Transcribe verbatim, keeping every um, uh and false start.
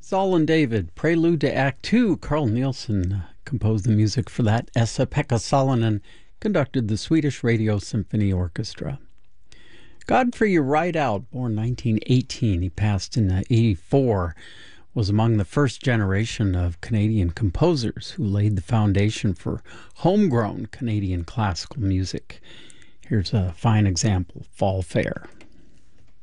Saul and David, Prelude to Act Two. Carl Nielsen uh, composed the music for that. Esa-Pekka Salonen conducted the Swedish Radio Symphony Orchestra. Godfrey Rideout, born nineteen eighteen, he passed in uh, eighty-four, was among the first generation of Canadian composers who laid the foundation for homegrown Canadian classical music. Here's a fine example, Fall Fair.